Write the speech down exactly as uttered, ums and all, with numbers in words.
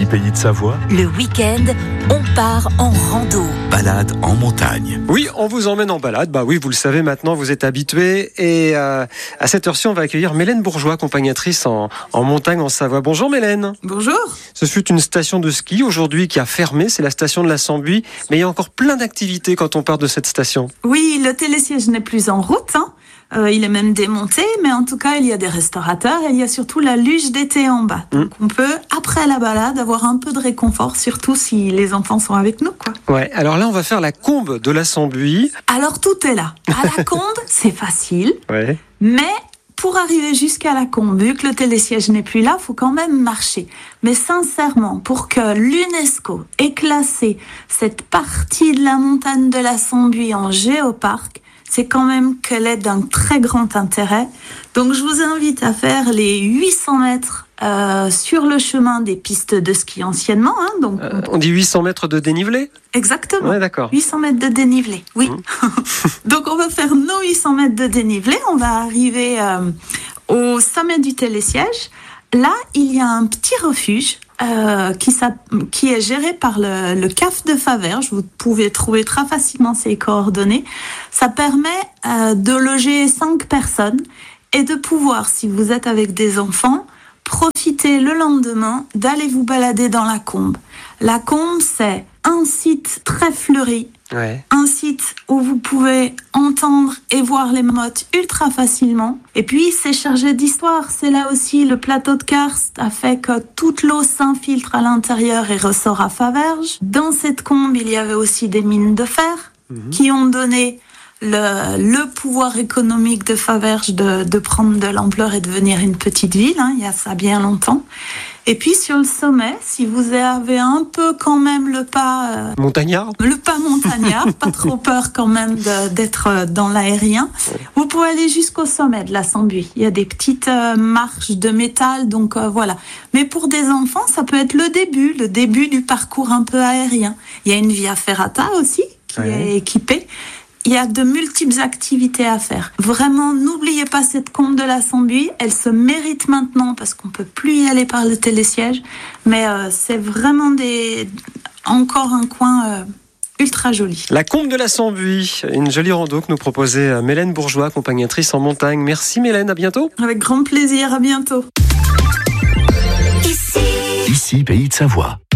Pays de Savoie, Le week-end, on part en rando. balade en montagne. Oui, on vous emmène en balade. Bah oui, vous le savez maintenant, vous êtes habitués. Et euh, à cette heure-ci, on va accueillir Mélène Bourgeois, accompagnatrice en, en montagne en Savoie. Bonjour Mélène. Bonjour. Ce fut une station de ski aujourd'hui qui a fermé, c'est la station de la Sambuie. Mais il y a encore plein d'activités quand on part de cette station. Oui, le télésiège n'est plus en route, hein. Euh, il est même démonté, mais en tout cas, il y a des restaurateurs et il y a surtout la luge d'été en bas. Donc, on peut, après la balade, avoir un peu de réconfort, surtout si les enfants sont avec nous, quoi. Ouais, alors là, on va faire la combe de la Sambuie. Alors, tout est là. À la combe, c'est facile, Ouais. mais pour arriver jusqu'à la combe, vu que le télésiège n'est plus là, faut quand même marcher. Mais sincèrement, pour que l'UNESCO ait classé cette partie de la montagne de la Sambuie en géoparc, c'est quand même qu'elle est d'un très grand intérêt. Donc, je vous invite à faire les huit cents mètres euh, sur le chemin des pistes de ski anciennement. Hein, donc, Euh, on dit huit cents mètres de dénivelé. exactement. Ouais, d'accord. huit cents mètres de dénivelé, oui. Donc, on va faire nos huit cents mètres de dénivelé. On va arriver euh, au sommet du télésiège. Là, il y a un petit refuge euh, qui, qui est géré par le, le C A F de Faverges. Vous pouvez trouver très facilement ses coordonnées. Ça permet euh, de loger cinq personnes et de pouvoir, si vous êtes avec des enfants, profiter le lendemain d'aller vous balader dans la combe. La combe, c'est un site très fleuri, Ouais. un site où vous pouvez entendre et voir les mottes ultra facilement. Et puis, c'est chargé d'histoire. C'est là aussi, le plateau de karst a fait que toute l'eau s'infiltre à l'intérieur et ressort à Faverges. Dans cette combe, il y avait aussi des mines de fer mmh. qui ont donné le, le pouvoir économique de Faverges de, de prendre de l'ampleur et de devenir une petite ville, hein, il y a ça bien longtemps. Et puis sur le sommet, si vous avez un peu quand même le pas... Euh, Montagnard. le pas montagnard, pas trop peur quand même de, d'être dans l'aérien, vous pouvez aller jusqu'au sommet de la Sambuie. Il y a des petites euh, marches de métal, donc euh, voilà. Mais pour des enfants, ça peut être le début, le début du parcours un peu aérien. Il y a une via ferrata aussi qui ouais. est équipée. Il y a de multiples activités à faire. Vraiment, n'oubliez pas cette combe de la Sambuie. Elle se mérite maintenant parce qu'on peut plus y aller par le télésiège. Mais euh, c'est vraiment des... encore un coin euh, ultra joli. La combe de la Sambuie, une jolie rando que nous proposait Mélène Bourgeois, accompagnatrice en montagne. Merci Mélène, à bientôt. Avec grand plaisir, à bientôt. Ici, Ici, Pays de Savoie.